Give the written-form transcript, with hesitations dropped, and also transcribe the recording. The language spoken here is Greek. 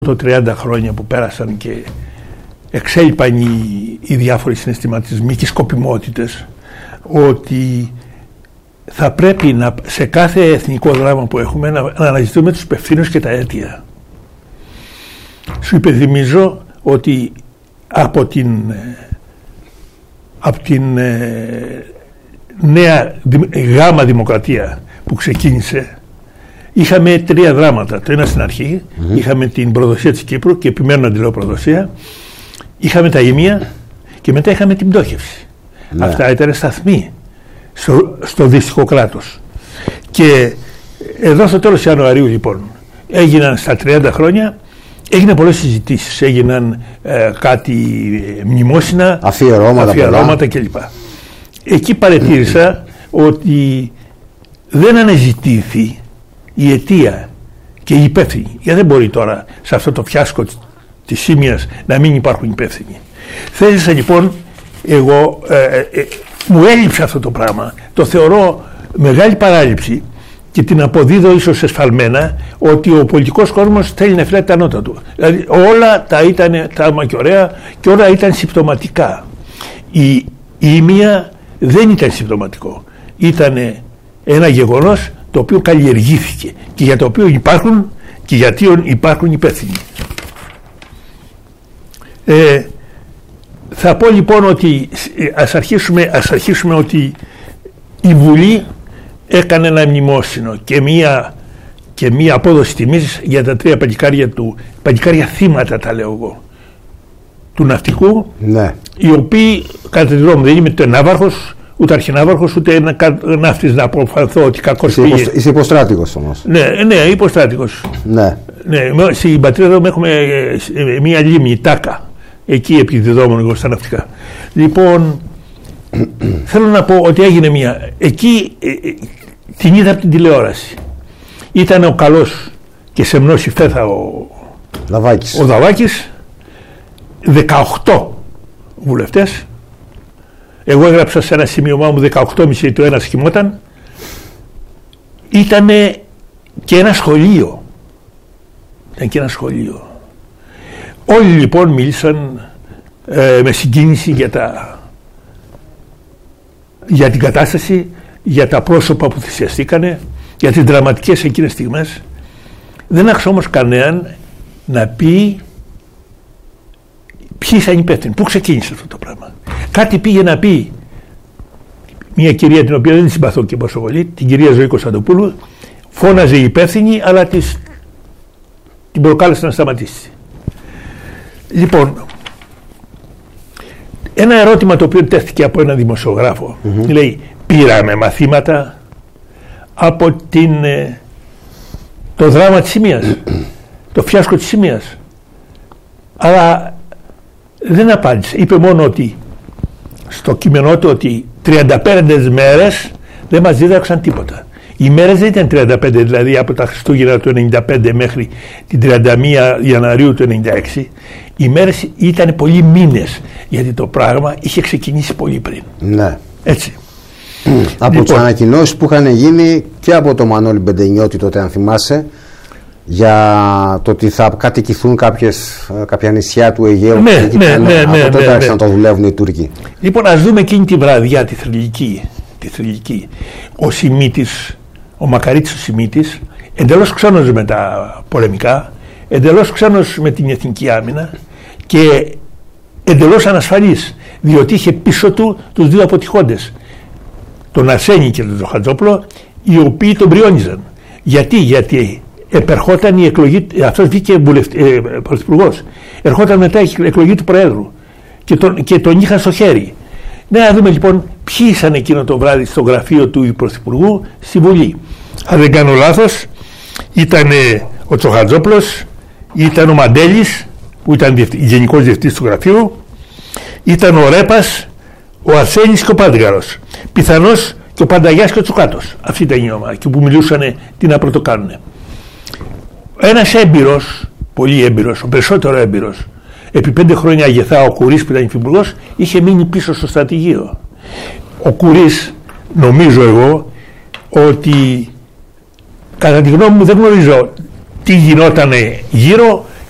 το 30 χρόνια που πέρασαν και εξέλιπαν οι διάφοροι συναισθηματισμοί και σκοπιμότητες, ότι θα πρέπει σε κάθε εθνικό δράμα που έχουμε να αναζητούμε τους υπευθύνους και τα αίτια. Σου υπενθυμίζω ότι από την νέα γάμα δημοκρατία που ξεκίνησε, είχαμε 3 δράματα. Το ένα στην αρχή, είχαμε την προδοσία της Κύπρου, και επιμένω να τη λέω προδοσία, είχαμε τα ήμια και μετά είχαμε την πτώχευση. Αυτά ήταν σταθμοί στο δύστιχο κράτος. Και εδώ στο τέλος Ιανουαρίου, λοιπόν, έγιναν στα 30 χρόνια, έγιναν πολλές συζητήσεις, έγιναν κάτι μνημόσυνα, αφιερώματα κλπ. Εκεί παρατήρησα ότι δεν αναζητήθη η αιτία και η υπεύθυνη. Γιατί δεν μπορεί τώρα σε αυτό το φιάσκο της Σύμιας να μην υπάρχουν υπεύθυνοι. Θέλησα λοιπόν, εγώ μου έλειψε αυτό το πράγμα. Το θεωρώ μεγάλη παράληψη και την αποδίδω ίσως εσφαλμένα, ότι ο πολιτικός κόσμος θέλει να φυλάει τα νότα του. Δηλαδή όλα τα ήταν τάμα και ωραία και όλα ήταν συμπτωματικά. Η ήμια δεν ήταν συμπτωματικό. Ήταν ένα γεγονός το οποίο καλλιεργήθηκε και για το οποίο υπάρχουν και γιατί υπάρχουν υπεύθυνοι. Θα πω λοιπόν ότι ας αρχίσουμε ότι η Βουλή έκανε ένα μνημόσυνο και μία απόδοση τιμής για τα 3 παλικάρια θύματα, τα λέω εγώ, του ναυτικού, ναι, οι οποίοι κατά τη γνώμη μου δεν είμαι ούτε ναύαρχος, ούτε αρχινάβαρχος, ούτε ένα ναύτης να αποφανθώ ότι κακώς πήγε. Είσαι υποστράτηγος όμως. Ναι, υποστράτηγος. Ναι. Στην πατρίδα μου έχουμε μία λίμνη, Τάκα. Εκεί επιδιδόμουν εγώ στα ναυτικά. Λοιπόν, θέλω να πω ότι έγινε μία. Εκεί την είδα από την τηλεόραση. Ήταν ο καλός και σεμνός υφέθα ο Δαβάκης. 18 βουλευτές. Εγώ έγραψα σε ένα σημείωμά μου 18,5, το ένα σχημόταν. Ήτανε και ένα σχολείο. Όλοι λοιπόν μίλησαν με συγκίνηση για την κατάσταση, για τα πρόσωπα που θυσιαστήκανε, για τις δραματικές εκείνες στιγμές. Δεν άκουσα όμως κανέναν να πει ποιοι ήταν υπεύθυνοι, πού ξεκίνησε αυτό το πράγμα. Κάτι πήγε να πει μια κυρία, την οποία δεν συμπαθώ και πόσο πολύ, την κυρία Ζωή Κωνσταντοπούλου, φώναζε η υπεύθυνη, αλλά την προκάλεσε να σταματήσει. Λοιπόν, ένα ερώτημα το οποίο τέθηκε από έναν δημοσιογράφο, λέει, πήραμε μαθήματα από το δράμα της Σύμιας, το φιάσκο της Σύμιας? Αλλά δεν απάντησε. Είπε μόνο ότι στο κείμενό του ότι 35 μέρες δεν μας δίδαξαν τίποτα. Οι μέρες δεν ήταν 35, δηλαδή από τα Χριστούγεννα του 95 μέχρι την 31 Ιανουαρίου του 96. Οι μέρες ήταν πολλοί μήνες, γιατί το πράγμα είχε ξεκινήσει πολύ πριν. Ναι. Έτσι. Από λοιπόν, τις ανακοινώσεις που είχαν γίνει και από τον Μανώλη Μπεντενιώτη τότε, αν θυμάσαι, για το ότι θα κατοικηθούν κάποια νησιά του Αιγαίου. Από τότε άρχισαν να το δουλεύουν οι Τούρκοι. Λοιπόν, ας δούμε εκείνη τη βραδιά τη θρυλική. Ο Σιμίτης, ο Μακαρίτης ο Σιμίτης, εντελώς ξένος με τα πολεμικά, εντελώς ξένος με την εθνική άμυνα και εντελώς ανασφαλής, διότι είχε πίσω του τους 2 αποτυχώντες, τον Αρσένη και τον Χατζόπουλο, οι οποίοι τον πριόνιζαν. Γιατί επερχόταν η εκλογή, αυτός βγήκε πρωθυπουργός, ερχόταν μετά η εκλογή του Προέδρου και τον είχαν στο χέρι. Να δούμε λοιπόν ποιοι ήσαν εκείνο το βράδυ στο γραφείο του Πρωθυπουργού στη Βουλή. Αν δεν κάνω λάθος, ήταν ο Τσοχατζόπουλος, ήταν ο Μαντέλης που ήταν γενικός διευθυντής του γραφείου, ήταν ο Ρέπας, ο Αρσένης και ο Πάντγαρος. Πιθανώς και ο Πανταγιάς και ο Τσουκάτος. Αυτή ήταν η ομάδα και που μιλούσαν τι να πρωτοκάνουνε. Ένας έμπειρος, πολύ έμπειρος, ο περισσότερο έμπειρος, επί 5 χρόνια αγεθά, ο Κουρής που ήταν υφυπουργός, είχε μείνει πίσω στο στρατηγείο. Ο Κουρής, νομίζω εγώ, ότι κατά τη γνώμη μου δεν γνωρίζω τι γινόταν γύρω,